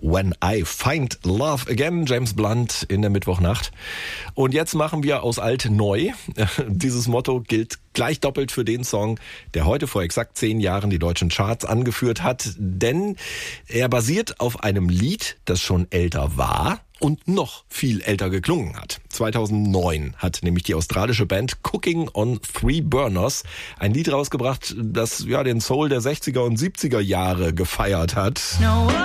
When I Find Love Again, James Blunt in der Mittwochnacht. Und jetzt machen wir aus alt neu. Dieses Motto gilt gleich doppelt für den Song, der heute vor exakt 10 Jahren die deutschen Charts angeführt hat. Denn er basiert auf einem Lied, das schon älter war und noch viel älter geklungen hat. 2009 hat nämlich die australische Band Cooking on Three Burners ein Lied rausgebracht, das den Soul der 60er und 70er Jahre gefeiert hat. No.